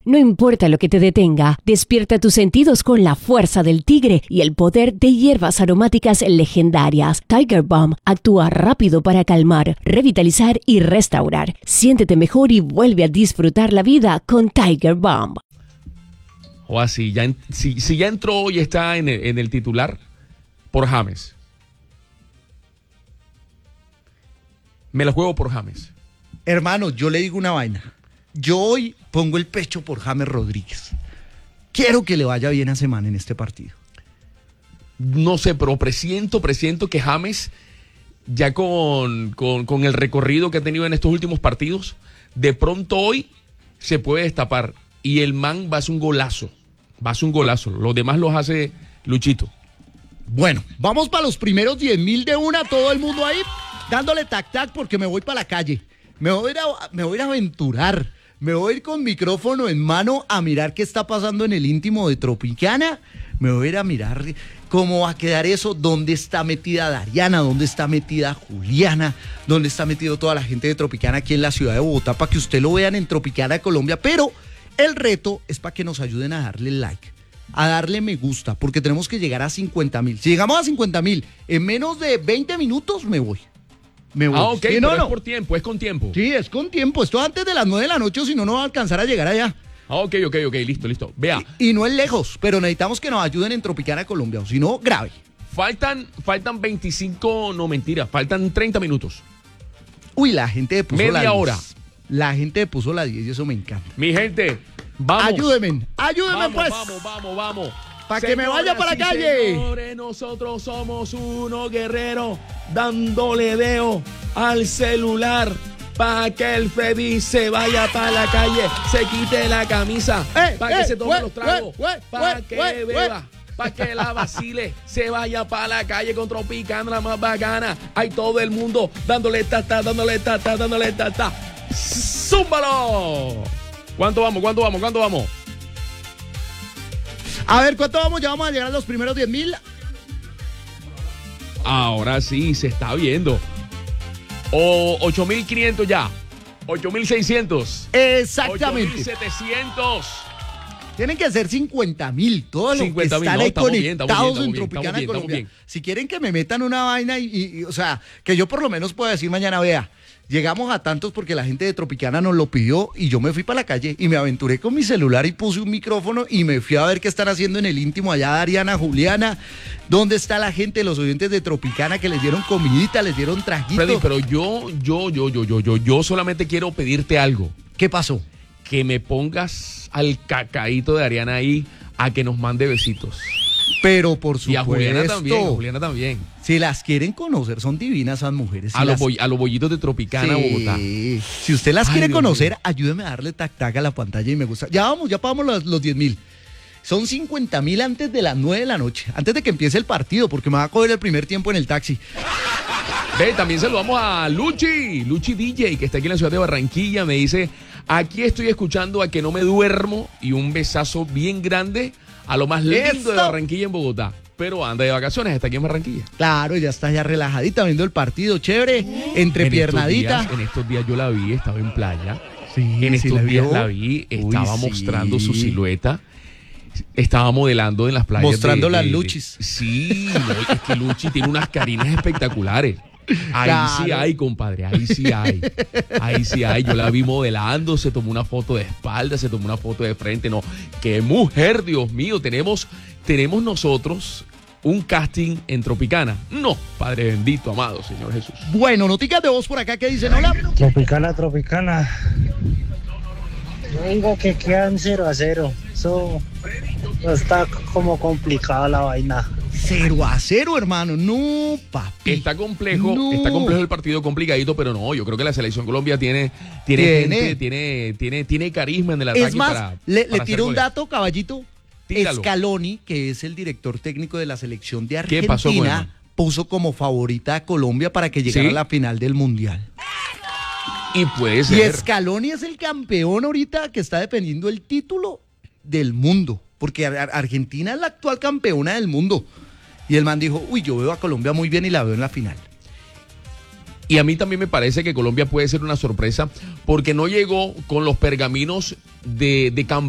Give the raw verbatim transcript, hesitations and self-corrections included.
No importa lo que te detenga, despierta tus sentidos con la fuerza del tigre y el poder de hierbas aromáticas legendarias. Tiger Balm actúa rápido para calmar, revitalizar y restaurar. Siéntete mejor y vuelve a disfrutar la vida con Tiger Balm. O así, ya en, si, si ya entró y está en el, en el titular, por James. Me la juego por James. Hermano, yo le digo una vaina. Yo hoy pongo el pecho por James Rodríguez. Quiero que le vaya bien a Semana en este partido. No sé, pero presiento, presiento que James, ya con, con, con el recorrido que ha tenido en estos últimos partidos, de pronto hoy se puede destapar. Y el man va a hacer un golazo. Va a hacer un golazo. Los demás los hace Luchito. Bueno, vamos para los primeros diez mil de una, todo el mundo ahí, dándole tac-tac porque me voy para la calle. Me voy, a ir a, me voy a ir a aventurar. Me voy a ir con micrófono en mano a mirar qué está pasando en el íntimo de Tropicana. Me voy a ir a mirar cómo va a quedar eso, dónde está metida Dariana, dónde está metida Juliana, dónde está metido toda la gente de Tropicana aquí en la ciudad de Bogotá, para que usted lo vean en Tropicana Colombia. Pero el reto es para que nos ayuden a darle like, a darle me gusta, porque tenemos que llegar a cincuenta mil. Si llegamos a cincuenta mil en menos de veinte minutos, me voy. Me voy. Ah, ok, ¿Sí, pero no, es no? por tiempo, es con tiempo. Sí, es con tiempo. Esto antes de las nueve de la noche, o si no, no va a alcanzar a llegar allá. Ah, ok, ok, ok, listo, listo. Vea. Y, y no es lejos, pero necesitamos que nos ayuden en Tropicana Colombia, o si no, grave. Faltan, faltan veinticinco, no mentira, faltan treinta minutos. Uy, la gente de puso Media la diez. hora. La gente de puso la diez y eso me encanta. Mi gente, vamos. Ayúdenme, ayúdenme vamos, pues. Vamos, vamos, vamos. Para que me vaya para la calle. Señores, nosotros somos unos guerreros dándole dedo al celular para que el Freddy se vaya para la calle, se quite la camisa, Eh, para que eh, se tome we, los tragos, we, we, para we, que we, beba, para que la vacile, se vaya para la calle con Tropicana, la más bacana. Hay todo el mundo dándole tata, dándole tata, dándole tata. ¡Zúmbalo! ¿Cuánto vamos? ¿Cuánto vamos? ¿Cuánto vamos? A ver, ¿cuánto vamos? Ya vamos a llegar a los primeros diez mil. Ahora sí, se está viendo. O ocho mil quinientos ya. ocho mil seiscientos. Exactamente. ocho mil setecientos. Tienen que ser cincuenta mil, todos los que cincuenta mil, están no, ahí estamos bien, estamos conectados bien, en estamos bien, Tropicana estamos bien, Colombia. estamos bien. Si quieren que me metan una vaina y, y- y, o sea, que yo por lo menos pueda decir mañana, vea, llegamos a tantos porque la gente de Tropicana nos lo pidió y yo me fui para la calle y me aventuré con mi celular y puse un micrófono y me fui a ver qué están haciendo en el íntimo allá, Dariana, Juliana, dónde está la gente, los oyentes de Tropicana que les dieron comidita, les dieron trajito. Freddy, pero yo, yo, yo, yo, yo, yo, yo solamente quiero pedirte algo. ¿Qué pasó? Que me pongas al cacaíto de Ariana ahí a que nos mande besitos. Pero por Y supuesto. a Juliana también, a Juliana también. Si las quieren conocer, son divinas esas mujeres. Si A los, las- boll- a los bollitos de Tropicana, Sí. Bogotá. Si usted las Ay, quiere Dios conocer, mío. ayúdeme a darle tac tac a la pantalla y me gusta. Ya vamos, ya pagamos los, los diez mil. Son cincuenta mil antes de las nueve de la noche, antes de que empiece el partido, porque me va a coger el primer tiempo en el taxi. Ve, también saludamos a Luchi, Luchi D J, que está aquí en la ciudad de Barranquilla. Me dice, aquí estoy escuchando a que no me duermo, y un besazo bien grande a lo más lindo ¡Eso! de Barranquilla en Bogotá. Pero anda de vacaciones, está aquí en Barranquilla. Claro, ya está ya relajadita viendo el partido, chévere, entre En piernadita. estos días- En estos días yo la vi, estaba en playa. Sí, En sí estos la días vio. la vi, estaba Uy, sí. mostrando su silueta. Estaba modelando en las playas. Mostrando de- las de- de- luchis. Sí, no, es que Luchi tiene unas carinas espectaculares. Ahí Claro. sí hay, compadre, ahí sí hay. Ahí sí hay. Yo la vi modelando, se tomó una foto de espalda, se tomó una foto de frente. No, qué mujer, Dios mío. Tenemos, tenemos nosotros un casting en Tropicana. No, Padre bendito, amado Señor Jesús. Bueno, noticias de voz por acá que dicen, hola. Tropicana, Tropicana. Yo digo que quedan cero a cero. Eso está como complicada la vaina. Cero a cero, hermano. No, papi. Está complejo, No. está complejo el partido, complicadito, pero no, yo creo que la selección Colombia tiene, tiene, Tiene. gente, tiene, tiene, tiene carisma en el ataque. Es más, para, le, para le hacer tiro un goles. dato, caballito. Tíralo. Scaloni, que es el director técnico de la selección de ¿Qué pasó con Argentina, él? puso como favorita a Colombia para que llegara ¿Sí? a la final del Mundial. Y puede Y ser. Scaloni es el campeón ahorita que está defendiendo el título del mundo, porque Ar- Ar- Argentina es la actual campeona del mundo. Y el man dijo, uy, yo veo a Colombia muy bien y la veo en la final. Y a mí también me parece que Colombia puede ser una sorpresa porque no llegó con los pergaminos de, de campeón.